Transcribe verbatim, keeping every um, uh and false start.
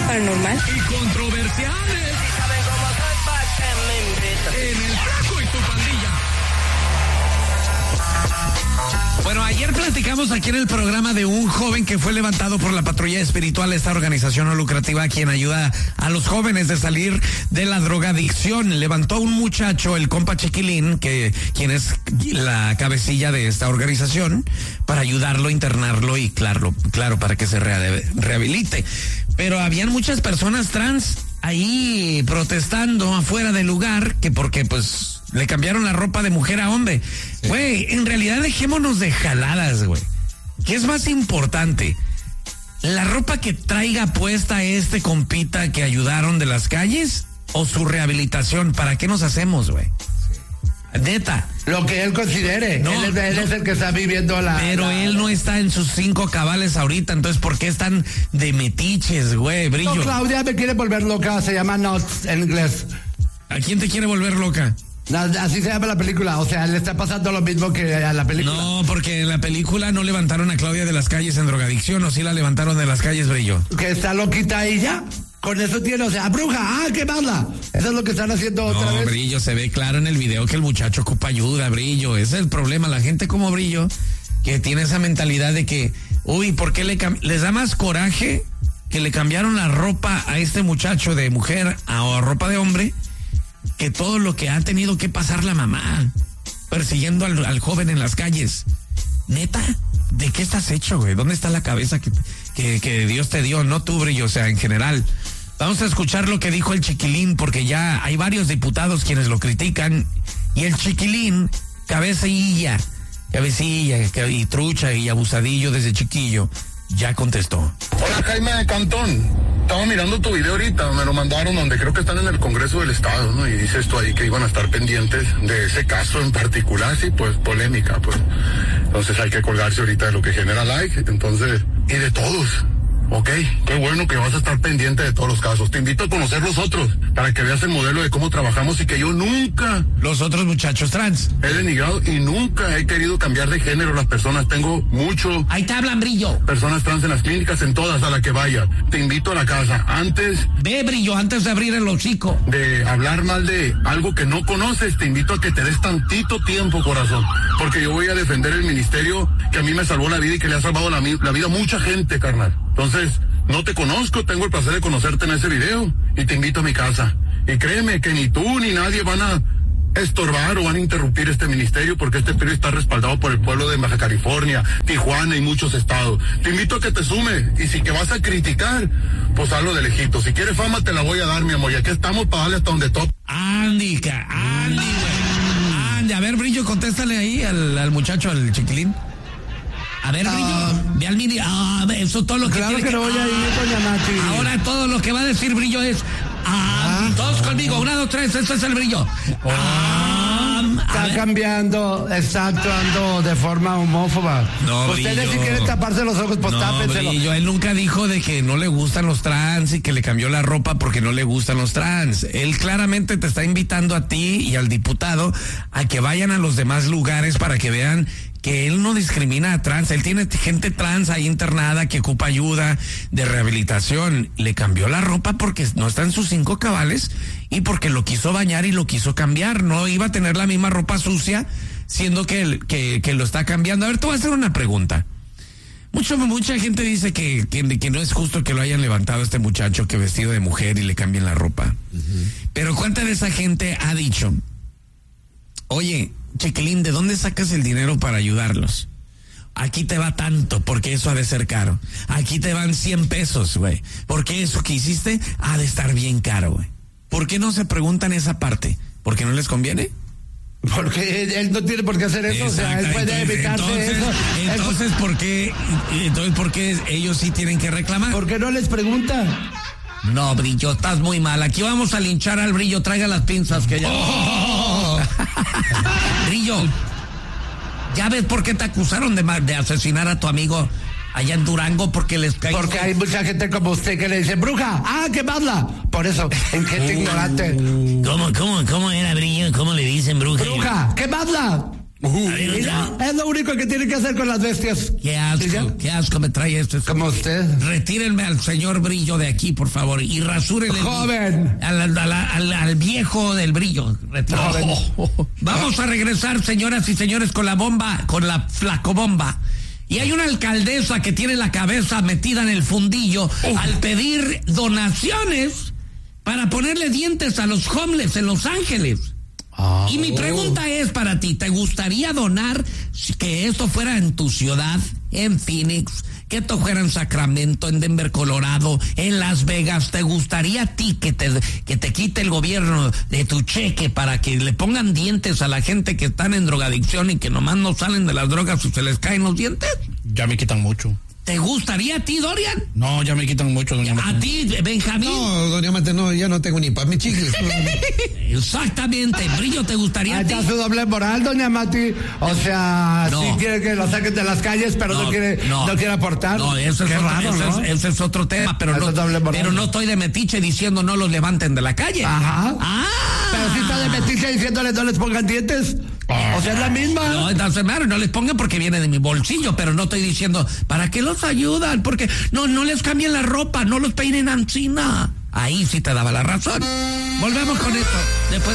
paranormal. Y controversiales. Si saben cómo soy, ¿pa' qué me invitan? En el Flaco y su pandilla. Bueno, ayer platicamos aquí en el programa de un joven que fue levantado por la patrulla espiritual, esta organización no lucrativa quien ayuda a los jóvenes de salir de la drogadicción. Levantó a un muchacho, el compa Chiquilín, que quien es la cabecilla de esta organización, para ayudarlo, internarlo y claro, claro, para que se re- rehabilite. Pero habían muchas personas trans ahí protestando afuera del lugar, que porque pues le cambiaron la ropa de mujer a hombre. Güey, sí. En realidad dejémonos de jaladas, güey. ¿Qué es más importante? ¿La ropa que traiga puesta este compita que ayudaron de las calles o su rehabilitación? ¿Para qué nos hacemos, güey? Neta. Lo que él considere. No, él, es, él no, es el que está viviendo la... Pero la, él no está en sus cinco cabales ahorita, entonces ¿por qué están de metiches, güey, Brillo? No, Claudia me quiere volver loca, se llama Nuts en inglés. ¿A quién te quiere volver loca? Así se llama la película, o sea, le está pasando lo mismo que a la película. No, porque en la película no levantaron a Claudia de las calles en drogadicción, o sí la levantaron de las calles, Brillo. Que está loquita ella, con eso tiene, o sea, bruja, ah, qué mala. Eso es lo que están haciendo otra no, vez. Brillo, se ve claro en el video que el muchacho ocupa ayuda, Brillo, ese es el problema, la gente como Brillo, que tiene esa mentalidad de que, uy, ¿por qué le cam- les da más coraje que le cambiaron la ropa a este muchacho de mujer a ropa de hombre? Que todo lo que ha tenido que pasar la mamá persiguiendo al, al joven en las calles. Neta, ¿de qué estás hecho, güey? ¿Dónde está la cabeza que, que, que Dios te dio? No tú, Brillo, o sea, en general. Vamos a escuchar lo que dijo el Chiquilín, porque ya hay varios diputados quienes lo critican. Y el Chiquilín, cabecilla, cabecilla y trucha y abusadillo desde chiquillo, ya contestó. Hola, Jaime de Cantón. Estaba mirando tu video ahorita, me lo mandaron donde creo que están en el Congreso del Estado, ¿no? Y dice esto ahí que iban a estar pendientes de ese caso en particular, sí, pues polémica, pues. Entonces hay que colgarse ahorita de lo que genera like, entonces, y de todos. Ok, qué bueno que vas a estar pendiente de todos los casos. Te invito a conocer los otros, para que veas el modelo de cómo trabajamos y que yo nunca... Los otros muchachos trans. He denigrado y nunca he querido cambiar de género las personas. Tengo mucho... Ahí te hablan, Brillo. Personas trans en las clínicas, en todas, a la que vaya. Te invito a la casa. Antes... Ve, Brillo, antes de abrir el hocico. De hablar mal de algo que no conoces, te invito a que te des tantito tiempo, corazón. Porque yo voy a defender el ministerio que a mí me salvó la vida y que le ha salvado la, la vida a mucha gente, carnal. Entonces, no te conozco, tengo el placer de conocerte en ese video y te invito a mi casa. Y créeme que ni tú ni nadie van a estorbar o van a interrumpir este ministerio porque este ministerio está respaldado por el pueblo de Baja California, Tijuana y muchos estados. Te invito a que te sumes y si que vas a criticar, pues hazlo de lejito. Si quieres fama te la voy a dar, mi amor, y aquí estamos para darle hasta donde tope. Andy, Andy, güey. Andy, a ver, Brillo, contéstale ahí al, al muchacho, al Chiquilín. A ver, Brillo, uh, ve al mini. Ah, eso todo lo que claro tiene que que... no voy a ir, doña Nachi. Ahora todo lo que va a decir Brillo es... Ah, ah, todos conmigo, una, dos, tres, este es el Brillo. Ah, está ver. cambiando, está actuando de forma homófoba. No, Ustedes Brillo. si quieren taparse los ojos, pues no, tápenselo. Brillo, él nunca dijo de que no le gustan los trans y que le cambió la ropa porque no le gustan los trans. Él claramente te está invitando a ti y al diputado a que vayan a los demás lugares para que vean que él no discrimina a trans, él tiene gente trans ahí internada que ocupa ayuda de rehabilitación, le cambió la ropa porque no está en sus cinco cabales y porque lo quiso bañar y lo quiso cambiar, no iba a tener la misma ropa sucia, siendo que, que, que lo está cambiando. A ver, te voy a hacer una pregunta. Mucho, mucha gente dice que, que, que no es justo que lo hayan levantado a este muchacho que vestido de mujer y le cambien la ropa. Uh-huh. Pero ¿cuánta de esa gente ha dicho, oye, Chiquilín, ¿de dónde sacas el dinero para ayudarlos? Aquí te va tanto, porque eso ha de ser caro. Aquí te van cien pesos, güey. Porque eso que hiciste ha de estar bien caro, güey. ¿Por qué no se preguntan esa parte? ¿Porque no les conviene? Porque él, él no tiene por qué hacer eso, exacto, o sea, él puede entonces, evitarse entonces, eso. Entonces, ¿por qué, entonces, ¿por qué ellos sí tienen que reclamar? ¿Por qué no les preguntan? No, Brillo, estás muy mal. Aquí vamos a linchar al Brillo. Traiga las pinzas que ya... Oh. Brillo, ¿ya ves por qué te acusaron de, de asesinar a tu amigo allá en Durango? Porque les cae... Porque hay mucha gente como usted que le dice, bruja, ah, quemadla. Por eso, en gente uh, ignorante. ¿Cómo, cómo, cómo era, Brillo? ¿Cómo le dicen bruja? Bruja, quemadla. Uh, Y ya, es lo único que tiene que hacer con las bestias. Qué ¿Y ya? asco, qué asco me trae esto. Como usted. Retírenme al señor Brillo de aquí, por favor, y rasúrenle el- Joven. Al, al, al, al- al viejo del Brillo. Retírenle. Joven. Vamos a regresar, señoras y señores, con la bomba, con la flacobomba. Y hay una alcaldesa que tiene la cabeza metida en el fundillo al pedir donaciones para ponerle dientes a los homeless en Los Ángeles. Ah. Y mi pregunta es para ti, ¿te gustaría donar si que esto fuera en tu ciudad, en Phoenix, que esto fuera en Sacramento, en Denver, Colorado, en Las Vegas? ¿Te gustaría a ti que te, que te quite el gobierno de tu cheque para que le pongan dientes a la gente que están en drogadicción y que nomás no salen de las drogas y se les caen los dientes? Ya me quitan mucho. ¿Te gustaría a ti, Dorian? No, ya me quitan mucho, doña ¿A Mate. ti, Benjamín? No, doña Mate, no, ya no tengo ni para mis chicles. Exactamente. Brillo, ¿te gustaría Ahí a ti? está su doble moral, doña Mati. O sea, No. sí quiere que lo saquen de las calles, pero no, quiere, no. quiere aportar. No, eso es, Qué otro, raro, ese ¿no? es, ese es otro tema, pero Eso no, es doble moral. pero no estoy de metiche diciendo no los levanten de la calle. Ajá. Ah. Pero sí está de metiche diciéndole no les pongan dientes. O sea, es la misma. No, entonces, claro, no les pongan porque viene de mi bolsillo, pero no estoy diciendo, ¿para qué los ayudan? Porque no, no les cambien la ropa, no los peinen ancina. Ahí sí te daba la razón. Volvemos con esto. Después